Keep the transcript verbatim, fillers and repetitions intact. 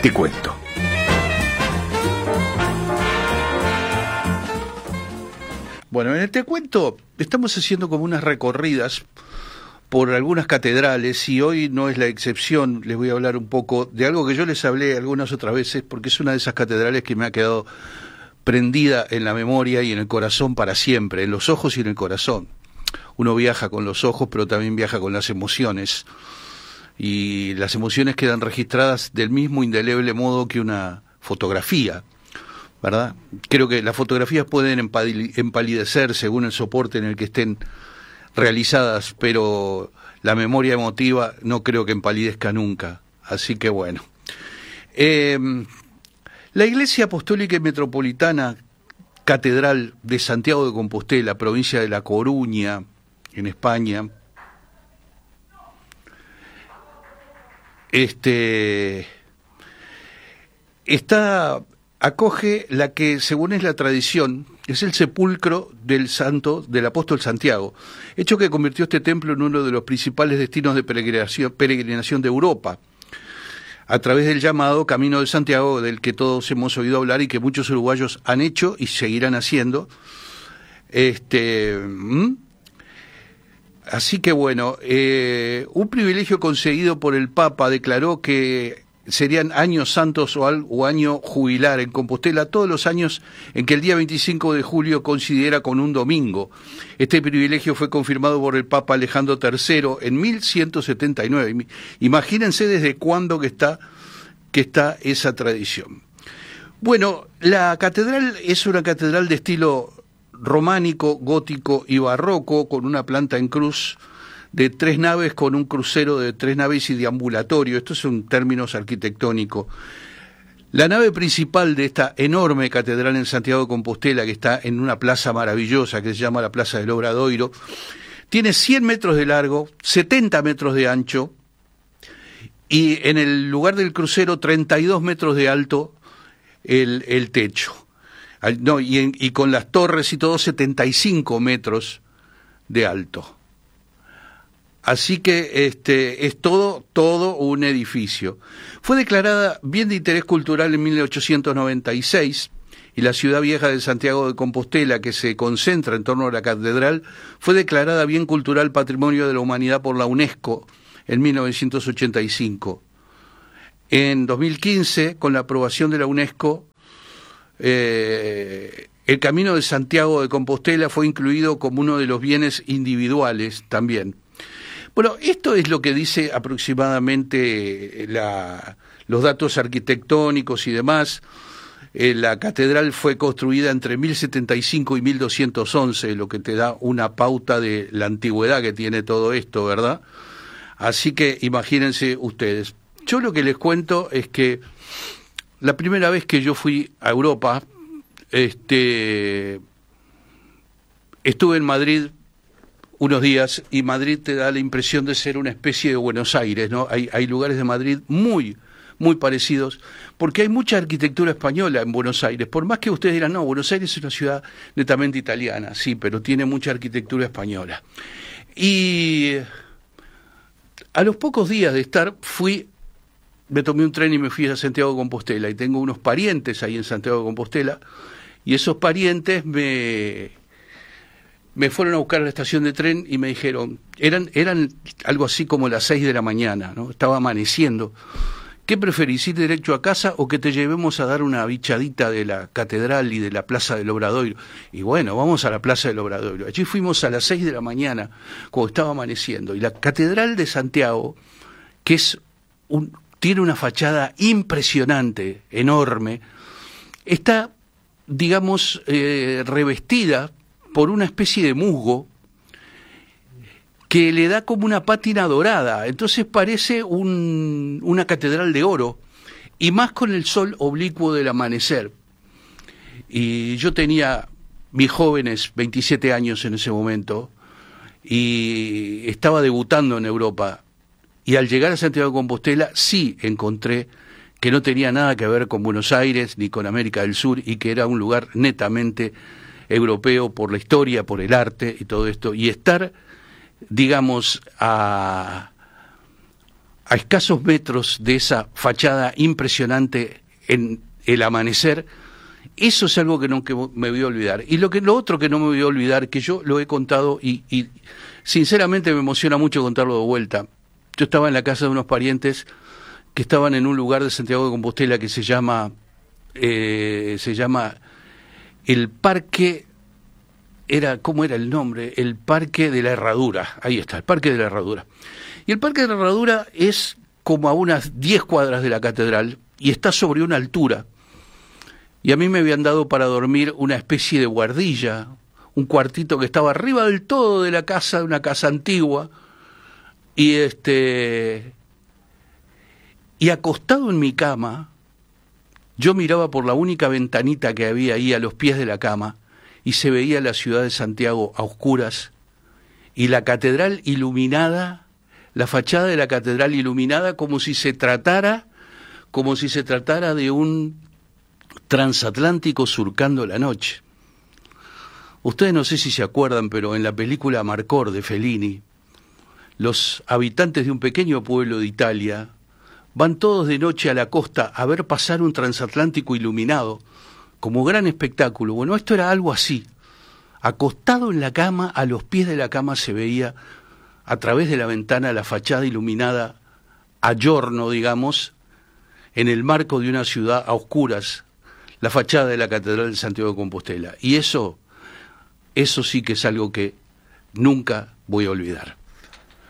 Te cuento. Bueno, en el Te cuento estamos haciendo como unas recorridas por algunas catedrales y hoy no es la excepción. Les voy a hablar un poco de algo que yo les hablé algunas otras veces, porque es una de esas catedrales que me ha quedado prendida en la memoria y en el corazón para siempre, en los ojos y en el corazón. Uno viaja con los ojos, pero también viaja con las emociones, y las emociones quedan registradas del mismo indeleble modo que una fotografía, ¿verdad? Creo que las fotografías pueden empalidecer según el soporte en el que estén realizadas, pero la memoria emotiva no creo que empalidezca nunca. Así que bueno. Eh, la Iglesia Apostólica y Metropolitana Catedral de Santiago de Compostela, provincia de La Coruña, en España, este, está, acoge la que, según es la tradición, es el sepulcro del santo, del apóstol Santiago, hecho que convirtió este templo en uno de los principales destinos de peregrinación, peregrinación de Europa, a través del llamado Camino de Santiago, del que todos hemos oído hablar y que muchos uruguayos han hecho y seguirán haciendo. Este, ¿Mm? Así que bueno, eh, un privilegio conseguido por el Papa declaró que serían años santos o, al, o año jubilar en Compostela todos los años en que el día veinticinco de julio coincidiera con un domingo. Este privilegio fue confirmado por el Papa Alejandro tercero en mil ciento setenta y nueve. Imagínense desde cuándo que está, que está esa tradición. Bueno, la catedral es una catedral de estilo románico, gótico y barroco, con una planta en cruz de tres naves, con un crucero de tres naves y deambulatorio. Estos son términos arquitectónicos. La nave principal de esta enorme catedral en Santiago de Compostela, que está en una plaza maravillosa que se llama la Plaza del Obradoiro, tiene cien metros de largo, setenta metros de ancho, y en el lugar del crucero treinta y dos metros de alto el, el techo. No, y, en, y con las torres y todo, setenta y cinco metros de alto. Así que este es todo, todo un edificio. Fue declarada bien de interés cultural en mil ochocientos noventa y seis, y la ciudad vieja de Santiago de Compostela, que se concentra en torno a la catedral, fue declarada bien cultural Patrimonio de la Humanidad por la UNESCO en mil novecientos ochenta y cinco. En dos mil quince, con la aprobación de la UNESCO, Eh, el Camino de Santiago de Compostela fue incluido como uno de los bienes individuales también. Bueno, esto es lo que dice aproximadamente la, los datos arquitectónicos y demás. Eh, la catedral fue construida entre mil setenta y cinco y mil doscientos once, lo que te da una pauta de la antigüedad que tiene todo esto, ¿verdad? Así que imagínense ustedes. Yo lo que les cuento es que la primera vez que yo fui a Europa, este, estuve en Madrid unos días, y Madrid te da la impresión de ser una especie de Buenos Aires, ¿no? Hay, hay lugares de Madrid muy, muy parecidos, porque hay mucha arquitectura española en Buenos Aires. Por más que ustedes dirán, no, Buenos Aires es una ciudad netamente italiana, sí, pero tiene mucha arquitectura española. Y a los pocos días de estar, fui me tomé un tren y me fui a Santiago de Compostela, y tengo unos parientes ahí en Santiago de Compostela, y esos parientes me, me fueron a buscar a la estación de tren y me dijeron, eran, eran algo así como las seis de la mañana, ¿no? Estaba amaneciendo. ¿Qué preferís, ir derecho a casa o que te llevemos a dar una bichadita de la catedral y de la Plaza del Obradoiro? Y bueno, vamos a la Plaza del Obradoiro. Allí fuimos a las seis de la mañana, cuando estaba amaneciendo, y la Catedral de Santiago, que es un... tiene una fachada impresionante, enorme, está, digamos, eh, revestida por una especie de musgo que le da como una pátina dorada, entonces parece un, una catedral de oro, y más con el sol oblicuo del amanecer. Y yo tenía mis jóvenes veintisiete años en ese momento, y estaba debutando en Europa. Y al llegar a Santiago de Compostela sí encontré que no tenía nada que ver con Buenos Aires ni con América del Sur, y que era un lugar netamente europeo por la historia, por el arte y todo esto. Y estar, digamos, a, a escasos metros de esa fachada impresionante en el amanecer, eso es algo que no que me voy a olvidar. Y lo que lo otro que no me voy a olvidar, que yo lo he contado y, y sinceramente me emociona mucho contarlo de vuelta. Yo estaba en la casa de unos parientes que estaban en un lugar de Santiago de Compostela que se llama eh, se llama el Parque, era ¿cómo era el nombre? El Parque de la Herradura. Ahí está, el Parque de la Herradura. Y el Parque de la Herradura es como a unas diez cuadras de la catedral y está sobre una altura. Y a mí me habían dado para dormir una especie de guardilla, un cuartito que estaba arriba del todo de la casa, de una casa antigua, y este y acostado en mi cama, yo miraba por la única ventanita que había ahí a los pies de la cama, y se veía la ciudad de Santiago a oscuras, y la catedral iluminada, la fachada de la catedral iluminada como si se tratara, como si se tratara de un transatlántico surcando la noche. Ustedes no sé si se acuerdan, pero en la película Marcor de Fellini, los habitantes de un pequeño pueblo de Italia van todos de noche a la costa a ver pasar un transatlántico iluminado, como gran espectáculo. Bueno, esto era algo así. Acostado en la cama, a los pies de la cama se veía a través de la ventana la fachada iluminada a giorno, digamos, en el marco de una ciudad a oscuras, la fachada de la Catedral de Santiago de Compostela. Y eso, eso sí que es algo que nunca voy a olvidar.